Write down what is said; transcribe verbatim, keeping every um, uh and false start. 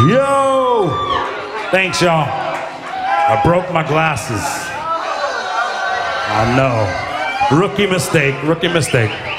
Yo! Thanks, y'all. I broke my glasses. I know. Rookie mistake, rookie mistake.